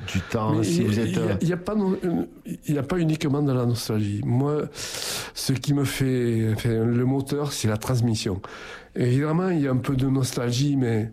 du temps. Mais si vous êtes... Il n'y a pas uniquement de la nostalgie. Moi, ce qui me fait le moteur, c'est la transmission. Évidemment, il y a un peu de nostalgie, mais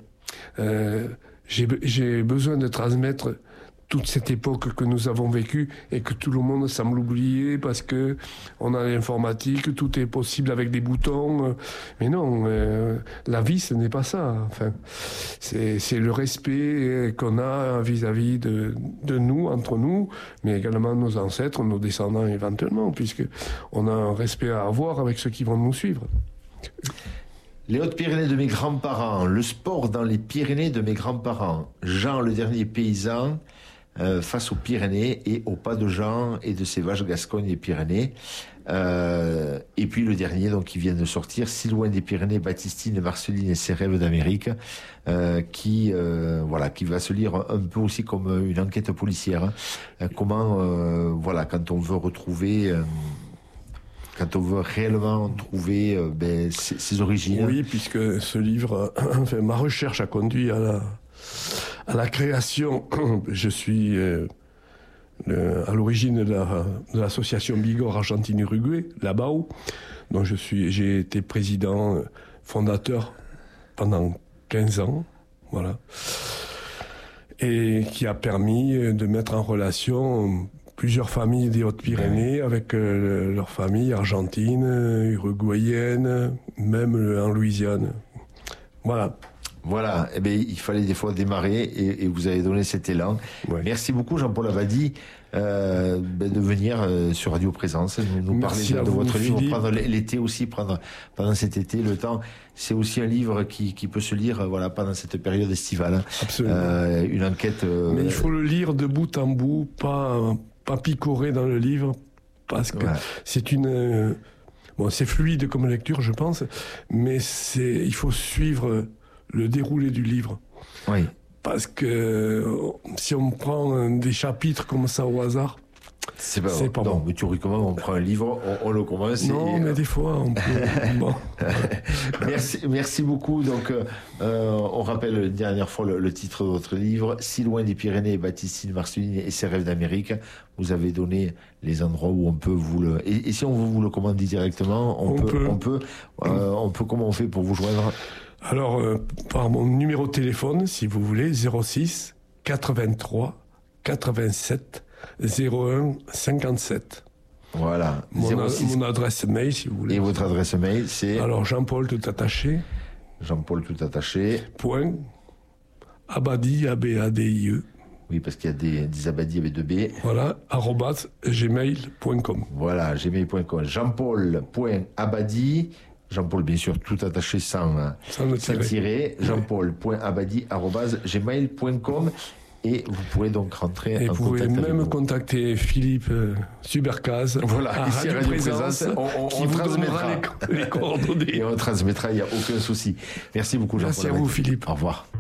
j'ai besoin de transmettre toute cette époque que nous avons vécue et que tout le monde semble oublier parce que on a l'informatique, tout est possible avec des boutons. Mais non, la vie, ce n'est pas ça. Enfin, c'est le respect qu'on a vis-à-vis de nous, entre nous, mais également nos ancêtres, nos descendants éventuellement, puisque on a un respect à avoir avec ceux qui vont nous suivre. Les Hautes-Pyrénées de mes grands-parents, le sport dans les Pyrénées de mes grands-parents, Jean le dernier paysan, face aux Pyrénées et au pas de Jean et de ses vaches Gascogne et Pyrénées. Et puis le dernier, donc, qui vient de sortir, Si loin des Pyrénées, Baptistine, Marceline et ses rêves d'Amérique, qui va se lire un peu aussi comme une enquête policière. Comment, quand on veut retrouver... quand on veut réellement trouver ses origines. Oui, puisque ce livre, ma recherche a conduit à la création. Je suis à l'origine de l'association Bigorre Argentine-Uruguay, la BAO, dont j'ai été président fondateur pendant 15 ans, voilà, et qui a permis de mettre en relation plusieurs familles des Hautes-Pyrénées avec leurs familles argentines, uruguayennes, même en Louisiane. Voilà. Voilà, il fallait des fois démarrer et vous avez donné cet élan. Ouais. Merci beaucoup Jean-Paul Abadie de venir sur Radio Présence, nous parler de votre livre, prendre l'été aussi, prendre pendant cet été le temps. C'est aussi un livre qui peut se lire pendant cette période estivale. Absolument. Une enquête. Mais il faut le lire de bout en bout, pas picorer dans le livre, parce que c'est une... c'est fluide comme lecture, je pense, mais il faut suivre le déroulé du livre. Oui. Parce que si on prend des chapitres comme ça au hasard, c'est pas bon. bon. Mais tu recommandes, on prend un livre, on le commence. Non, mais des fois, on peut... bon. Merci beaucoup. Donc, on rappelle une dernière fois le titre de votre livre, Si loin des Pyrénées, Baptistine, Marceline et ses rêves d'Amérique. Vous avez donné les endroits où on peut vous le... Et si on vous le commande directement, on peut. Comment on fait pour vous joindre ? Alors, par mon numéro de téléphone, si vous voulez, 06 83 87 01 57. Voilà. Mon adresse mail, si vous voulez. Et votre adresse mail, c'est... Alors, Jean-Paul tout attaché. Jean-Paul tout attaché. Point. Abadie, A-B-A-D-I-E. Oui, parce qu'il y a des Abadie avec 2 B. Voilà, @gmail.com. Voilà, gmail.com. Jean-Paul.abadie. Jean-Paul, bien sûr, tout attaché sans tirer. Jean-Paul.abadie@gmail.com. Et vous pourrez donc rentrer en contact. Et vous pouvez même contacter Philippe Subercaz. Voilà, ici à Radio Présence, on transmettra les coordonnées. Et on transmettra, il n'y a aucun souci. Merci beaucoup, Jean-Paul. Merci à vous, Philippe. Au revoir.